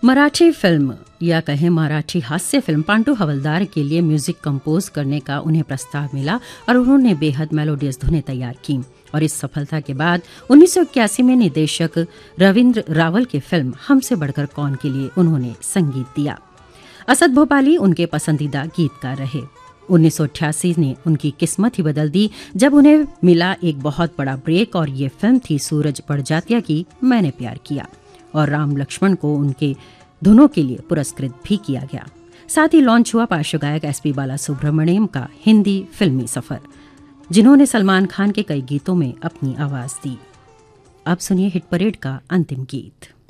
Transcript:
Marathi film या कहें मराठी हास्य फिल्म पांडु हवलदार के लिए म्यूजिक कंपोज करने का उन्हें प्रस्ताव मिला और उन्होंने बेहद मेलोडियस धुनें तैयार की। और इस सफलता के बाद 1981 में निर्देशक रविंद्र रावल की फिल्म हमसे बढ़कर कौन के लिए उन्होंने संगीत दिया। असद भोपाली उनके पसंदीदा गीतकार रहे। 1988 ने उनकी किस्मत ही बदल दी जब उन्हें मिला एक बहुत बड़ा ब्रेक और ये फिल्म थी सूरज बड़जात्या की मैंने प्यार किया। और राम लक्ष्मण को उनके धुनों के लिए पुरस्कृत भी किया गया। साथ ही लॉन्च हुआ पार्श्व गायक एसपी बालासुब्रमण्यम का हिंदी फिल्मी सफर, जिन्होंने सलमान खान के कई गीतों में अपनी आवाज दी। अब सुनिए हिट परेड का अंतिम गीत।